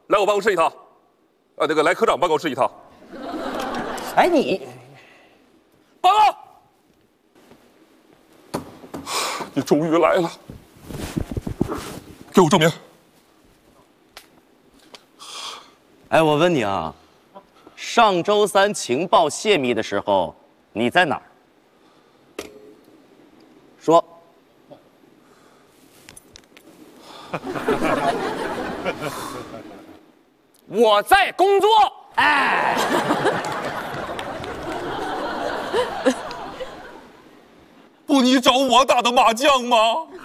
来我办公室一趟。来科长办公室一趟。 哎，你报告。你终于来了，给我证明。 哎，我问你啊，上周三情报泄密的时候，你在哪儿？说。 我在工作。哎， 不，你找我打的麻将吗？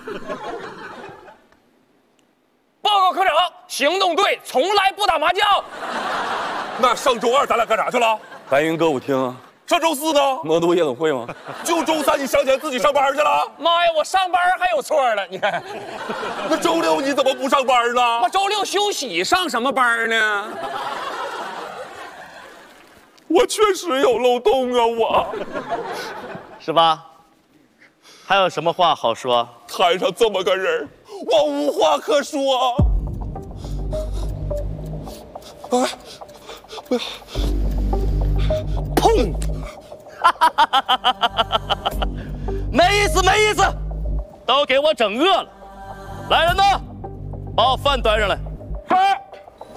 报告科长，行动队从来不打麻将。 那上周二咱俩干啥去了？ 白云歌舞厅啊。 上周四呢？ 魔都夜总会吗？ 就周三你想起来自己上班去了？ 妈呀，我上班还有错了，你看。 那周六你怎么不上班呢？ 我周六休息，上什么班呢？ 我确实有漏洞啊，我是吧？还有什么话好说？ 摊上这么个人，我无话可说。哎，不要！ 砰！没意思，没意思，都给我整饿了。来人呐，把我饭端上来。 是。